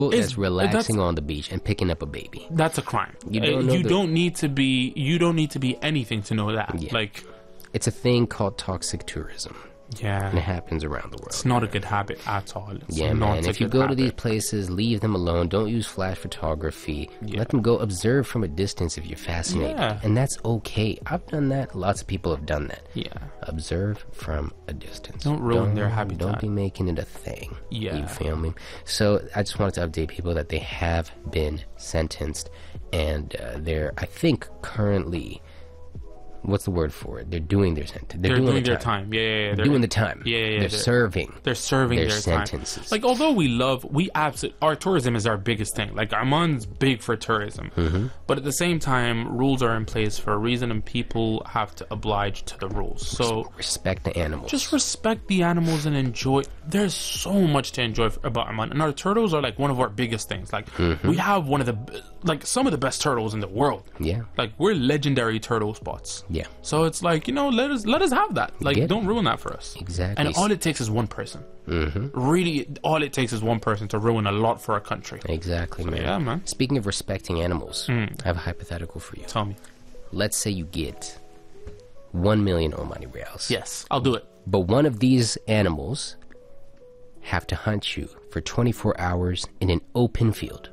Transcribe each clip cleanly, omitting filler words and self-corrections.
that's relaxing on the beach and picking up a baby. That's a crime. You don't need to be anything to know that. Yeah. Like, it's a thing called toxic tourism. Yeah. And it happens around the world. It's not a good habit at all. Yeah, man. If you go to these places, leave them alone. Don't use flash photography. Yeah. Let them go observe from a distance if you're fascinated. Yeah. And that's okay. I've done that. Lots of people have done that. Yeah. Observe from a distance. Don't ruin their habitat. Don't be making it a thing. Yeah. You feel me? So I just wanted to update people that they have been sentenced. And they're, I think, currently... What's the word for it? They're doing their sentence. They're doing their time. Yeah. They're doing the time. Yeah. They're serving. They're serving their sentences. Time. Like, although our tourism is our biggest thing. Like, Amman's big for tourism. Mm-hmm. But at the same time, rules are in place for a reason, and people have to oblige to the rules. So respect the animals. Just respect the animals and enjoy. There's so much to enjoy about Amman, and our turtles are like one of our biggest things. Like, we have some of the best turtles in the world. Yeah. Like, we're legendary turtle spots. Yeah. So it's like, let us have that. Like, don't ruin that for us. Exactly. And all it takes is one person. Really, all it takes is one person to ruin a lot for a country. Exactly, man. Yeah, man. Speaking of respecting animals, I have a hypothetical for you. Tell me. Let's say you get 1 million Omani Reals. Yes, I'll do it. But one of these animals have to hunt you for 24 hours in an open field.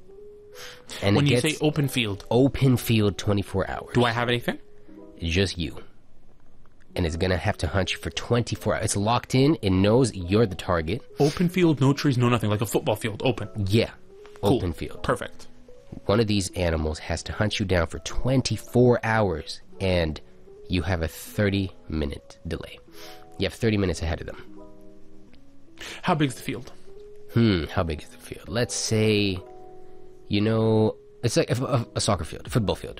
And when you say open field? Open field, 24 hours. Do I have anything? Just you. And it's gonna have to hunt you for 24 hours. It's locked in. It knows you're the target. Open field, no trees, no nothing. Like a football field, open. Yeah. Cool. Open field. Perfect. One of these animals has to hunt you down for 24 hours. And you have a 30-minute delay. You have 30 minutes ahead of them. How big is the field? How big is the field? Let's say, it's like a soccer field, a football field.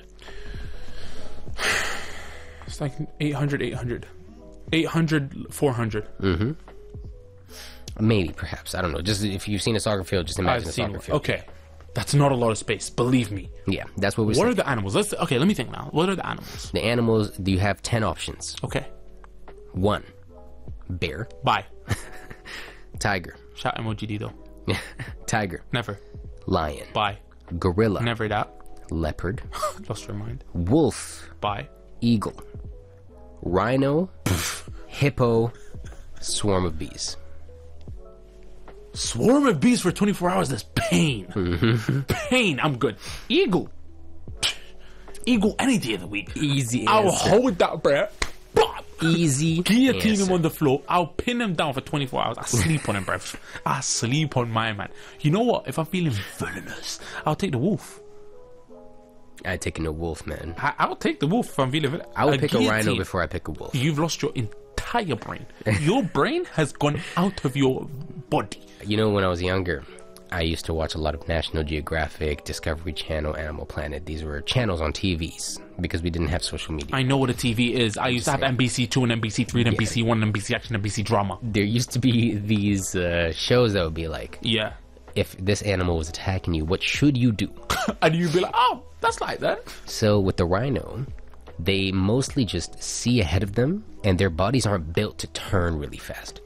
It's like 800, 400. Maybe, perhaps. I don't know. Just if you've seen a soccer field, just imagine a soccer field. Okay. That's not a lot of space, believe me. Yeah, that's what we're saying. What are the animals? Let me think now. What are the animals? The animals, you have 10 options. Okay. 1, bear. Bye. Tiger. Shout emoji Dido. Tiger. Never. Lion. Bye. Gorilla. Never that. Leopard. Lost your mind. Wolf. Bye. Eagle. Rhino. Hippo. Swarm of bees. Swarm of bees for 24 hours, that's pain. Pain, I'm good. Eagle any day of the week. Easy I'll answer. hold that, bruh. Easy Guillotine answer. him on the floor. I'll pin him down for 24 hours. I sleep on him, bruv. I sleep on my man. You know what? If I'm feeling villainous, I'll take the wolf. I'd take a wolf, man. I'll take the wolf if I'm feeling villainous. I would pick a rhino before I pick a wolf. You've lost your entire brain. Your brain has gone out of your body. When I was younger, I used to watch a lot of National Geographic, Discovery Channel, Animal Planet. These were channels on TVs because we didn't have social media. I know what a TV is. I used to have NBC2 and NBC3 and NBC1 and NBC Action and NBC Drama. There used to be these shows that would be like, yeah, if this animal was attacking you, what should you do? And you'd be like, oh, that's like that. So with the rhino, they mostly just see ahead of them, and their bodies aren't built to turn really fast.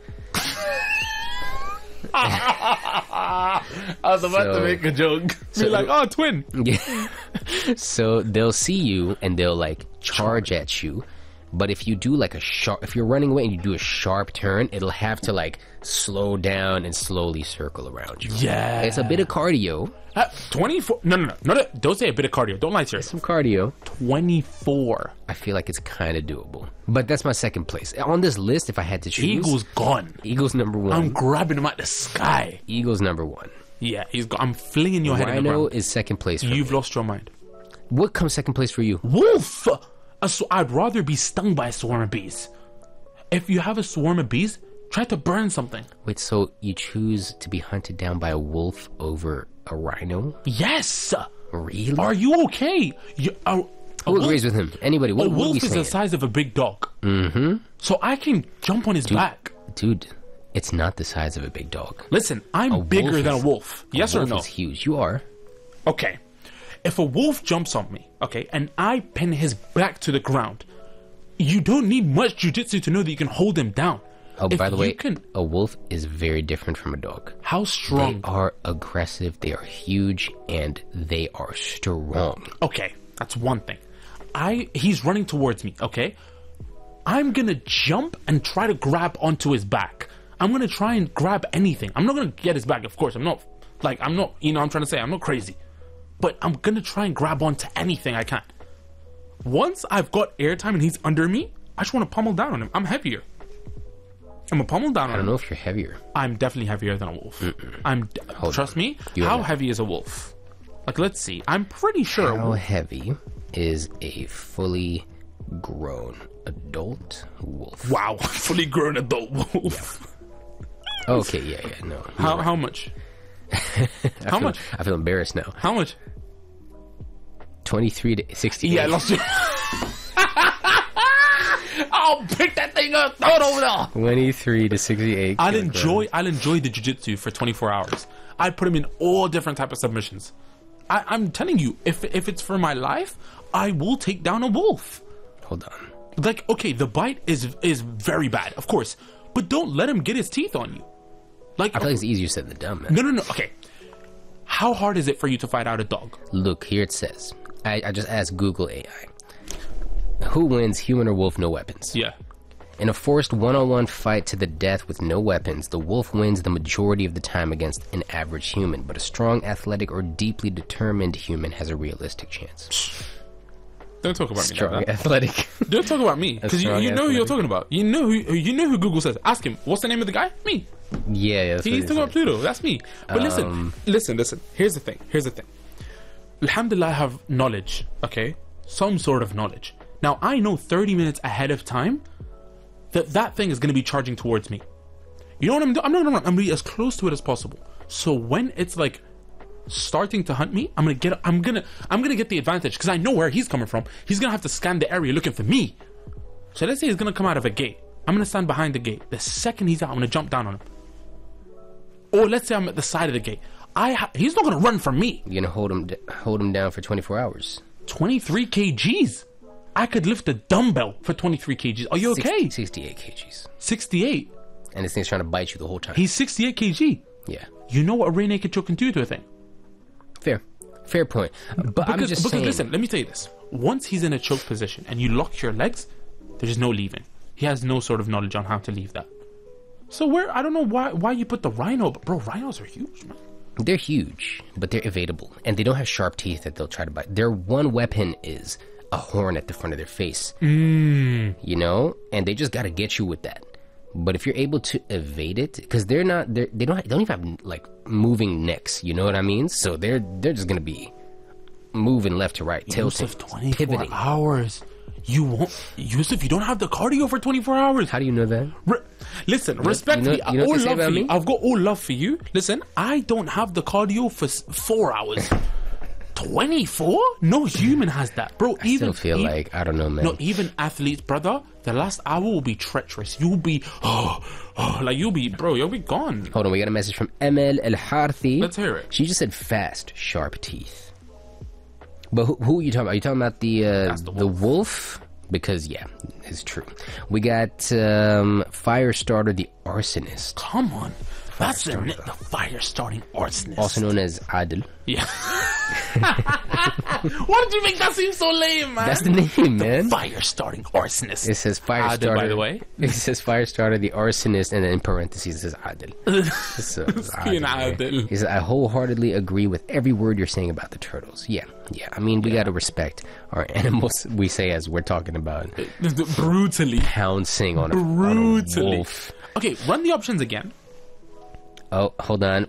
I was about to make a joke. Be like, oh, twin. Yeah. So they'll see you and they'll like charge at you. But if you do like if you're running away and you do a sharp turn, it'll have to like slow down and slowly circle around you. Yeah. It's a bit of cardio. 24. No. Don't say a bit of cardio. Don't lie to yourself. Some cardio. 24. I feel like it's kind of doable. But that's my second place. On this list, if I had to choose. Eagle's gone. Eagle's number 1. I'm grabbing him out the sky. Eagle's number 1. Yeah, he's gone. I'm flinging your head in the ground. Rhino is second place for You've me. lost your mind. What comes second place for you? Wolf! I'd rather be stung by a swarm of bees. If you have a swarm of bees, try to burn something. Wait, so you choose to be hunted down by a wolf over a rhino? Yes! Really? Are you okay? Who agrees with him? Anybody? What a wolf is saying? the size of a big dog. So I can jump on his back. Dude, it's not the size of a big dog. Listen, I'm bigger than a wolf. Yes or no? A wolf is huge. You are. Okay. If a wolf jumps on me, okay, and I pin his back to the ground, you don't need much jujitsu to know that you can hold him down. Oh, If by the you way, can- a wolf is very different from a dog. How They strong? are aggressive, they are huge, and they are strong. Okay, that's one thing. He's running towards me, okay? I'm gonna jump and try to grab onto his back. I'm gonna try and grab anything. I'm not gonna get his back, of course. I'm not, you know what I'm trying to say, I'm not crazy. But I'm gonna try and grab onto anything I can. Once I've got airtime and he's under me, I just want to pummel down on him. I'm heavier. I'm gonna pummel down on I don't him. know if you're heavier. I'm definitely heavier than a wolf. Trust me. You How are not. heavy is a wolf? Like, let's see. I'm pretty sure. a How wolf- heavy is a fully grown adult wolf? Wow, fully grown adult wolf. Okay, yeah, no. How much? How much? I feel embarrassed now. How much? 23 to 68. Yeah, I lost you. I'll pick that thing up, throw it over there. 23 to 68. I'll kilograms. enjoy the jiu-jitsu for 24 hours. I put him in all different type of submissions. I'm telling you, if it's for my life, I will take down a wolf. Hold on. Like, okay, the bite is very bad, of course, but don't let him get his teeth on you. Like, I feel like it's easier said than done, man. no. Okay, how hard is it for you to fight out a dog? Look, here it says. I just asked Google AI. Who wins, human or wolf, no weapons? Yeah. In a forced one-on-one fight to the death with no weapons, the wolf wins the majority of the time against an average human, but a strong, athletic, or deeply determined human has a realistic chance. Don't talk about me. Strong, Like that. athletic. Don't talk about me, because strong you know who you're athletic. talking about. You know who Google says. Ask him. What's the name of the guy? Me. Yeah, that's what He's it talking about said. Pluto. That's me. But listen. Here's the thing. Alhamdulillah, I have knowledge. Okay, some sort of knowledge. Now I know 30 minutes ahead of time that thing is going to be charging towards me. You know what I'm doing? I'm not gonna run. I'm gonna be as close to it as possible. So when it's like starting to hunt me, I'm gonna get the advantage because I know where he's coming from. He's gonna have to scan the area looking for me. So let's say he's gonna come out of a gate. I'm gonna stand behind the gate. The second he's out, I'm gonna jump down on him. Or let's say I'm at the side of the gate. He's not gonna run from me. You're gonna hold him down for 24 hours. 23 kgs. I could lift a dumbbell for 23 kgs. Are you okay? 68 kgs. 68. And this thing's trying to bite you the whole time. He's 68 kg. Yeah. You know what a rear naked choke can do to a thing? Fair point. But I'm just saying. Listen, let me tell you this. Once he's in a choke position and you lock your legs, there's no leaving. He has no sort of knowledge on how to leave that. So I don't know why you put the rhino, but bro, rhinos are huge, man. They're huge, but they're evadable, and they don't have sharp teeth that they'll try to bite. Their one weapon is a horn at the front of their face. You know, and they just got to get you with that. But if you're able to evade it, because they don't even have like moving necks. You know what I mean? So they're just gonna be moving left to right, tilting, Yusuf, 24 pivoting. hours. You won't, Yusuf. You don't have the cardio for 24 hours. How do you know that? Listen, respectfully, you know what all they say love about for you. me? I've got all love for you. Listen, I don't have the cardio for 4 hours. 24? No human has that, bro. I still feel like I don't know, man. No, even athletes, brother. The last hour will be treacherous. You'll be, you'll be gone. Hold on, we got a message from ML El Harthi. Let's hear it. She just said fast, sharp teeth. But who are you talking about? Are you talking about the wolf? Because yeah, it's true. We got Firestarter the Arsonist, Come on. That's the fire starting arsonist. also known as Adil. Yeah. Why did you make that seem so lame, man? That's the name, man. Fire starting arsonist. It says Firestarter. Adil, by the way. It says Firestarter the Arsonist, and then in parentheses it says Adil. So it's Being Adil. Adil. He says, I wholeheartedly agree with every word you're saying about the turtles. Yeah. I mean, we gotta respect our animals. We say as we're talking about Brutally. pouncing on a wolf. Okay, run the options again. Oh, hold on.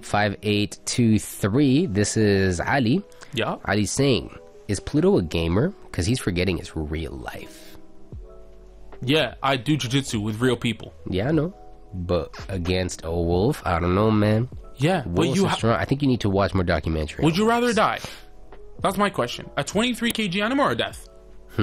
5823. This is Ali. Yeah. Ali's saying, is Pluto a gamer? Because he's forgetting his real life. Yeah, I do jiu-jitsu with real people. Yeah, I know. But against a wolf, I don't know, man. Yeah, but Wolves are strong. I think you need to watch more documentary. would you rather die? That's my question. A 23 kg animal or a death?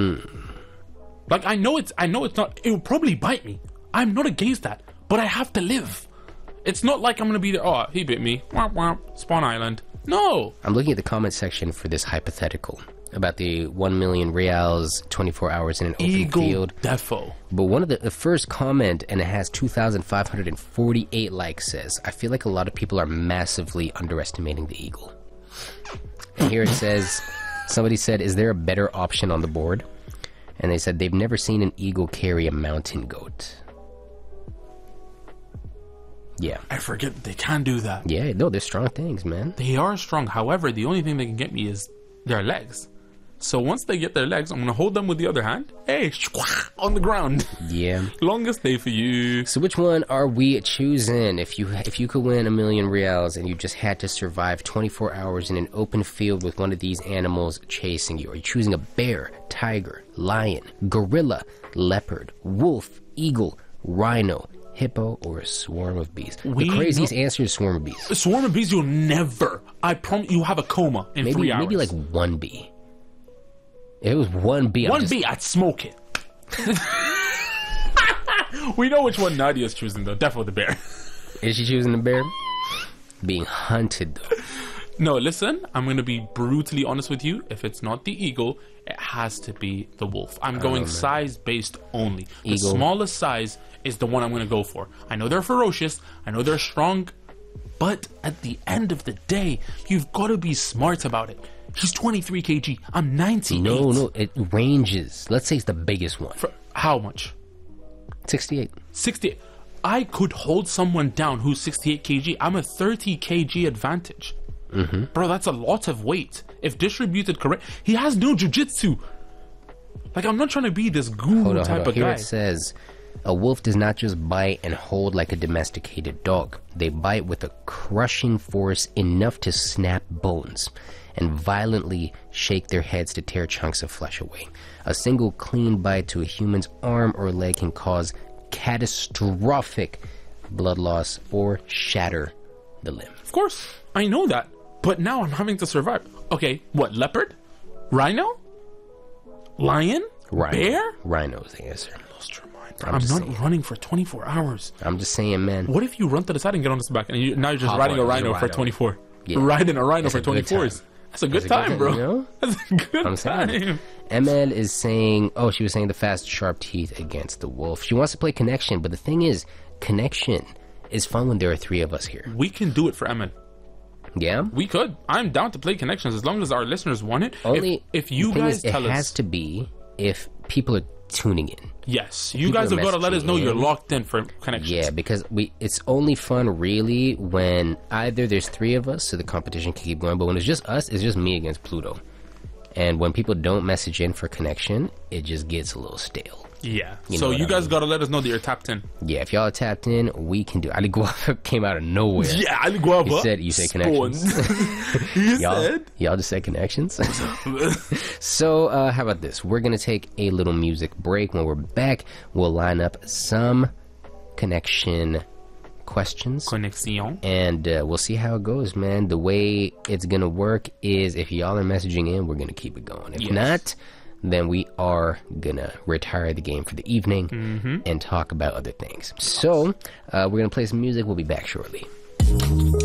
Like, I know it's not, it will probably bite me. I'm not against that, but I have to live. It's not like I'm gonna be there, oh, he bit me. Womp womp, Spawn Island. No. I'm looking at the comment section for this hypothetical. about the 1 million reals, 24 hours in an open Eagle field. defo. But one of the first comment, and it has 2,548 likes, says, I feel like a lot of people are massively underestimating the eagle. And here it says, somebody said, is there a better option on the board? And they said they've never seen an eagle carry a mountain goat. Yeah. I forget they can do that. Yeah, no, they're strong things, man. They are strong. However, the only thing they can get me is their legs. So once they get their legs, I'm going to hold them with the other hand. Hey, on the ground. Yeah. Longest day for you. So which one are we choosing? If you could win 1 million reals and you just had to survive 24 hours in an open field with one of these animals chasing you, are you choosing a bear, tiger, lion, gorilla, leopard, wolf, eagle, rhino, hippo, or a swarm of bees? The craziest answer is swarm of bees. A swarm of bees, you'll never. I promise you have a coma in 3 hours. Maybe like one bee. If it was one bee, bee, I'd smoke it. We know which one Nadia's choosing though. Definitely the bear. Is she choosing the bear? Being hunted though. No, listen, I'm going to be brutally honest with you. If it's not the eagle, it has to be the wolf. I'm going size based only. The Eagle. smallest size is the one I'm going to go for. I know they're ferocious. I know they're strong. But at the end of the day, you've got to be smart about it. He's 23 kg. I'm 98. No, it ranges. Let's say it's the biggest one. For how much? 68. 68. I could hold someone down who's 68 kg. I'm a 30 kg advantage. Bro, that's a lot of weight. If distributed correct, he has no jujitsu. Like, I'm not trying to be this guru type of Here guy. it says, a wolf does not just bite and hold like a domesticated dog. They bite with a crushing force enough to snap bones and violently shake their heads to tear chunks of flesh away. A single clean bite to a human's arm or leg can cause catastrophic blood loss or shatter the limb. Of course, I know that. But now I'm having to survive. Okay, what? Leopard? Rhino? Lion? Rhino. Bear? Rhino is the answer. Lost your mind. I'm I'm just not saying. running for 24 hours. I'm just saying, man. What if you run to the side and get on his back and now you're just Hop riding on, a just rhino ride for on. 24? Yeah. Riding a rhino That's for a good 24s. That's a good That's time, bro. you know? That's a good I'm saying. time. Emel is saying, she was saying the fast, sharp teeth against the wolf. She wants to play Connection, but the thing is, Connection is fun when there are 3 of us here. We can do it for Emma. Yeah? We could. I'm down to play Connections as long as our listeners want it. Only if you the thing guys is, tell it us. has to be if people are tuning in. Yes, you people guys are have got to let us know messaging you're in. locked in for Connections. Yeah, because it's only fun really when either there's 3 of us so the competition can keep going, but when it's just us, it's just me against Pluto. And when people don't message in for Connection, it just gets a little stale. Yeah. You know So what you I guys mean. got to let us know that you're tapped in. Yeah, if y'all are tapped in, we can do. Ali Guava came out of nowhere. Yeah, Ali Guava. You said Spawns. Connections. You Y'all just said Connections. So how about this? We're gonna take a little music break. When we're back, we'll line up some Connection questions. Connexion. And we'll see how it goes, man. The way it's gonna work is if y'all are messaging in, we're gonna keep it going. If Yes. not, then we are gonna retire the game for the evening and talk about other things. So we're gonna play some music. We'll be back shortly.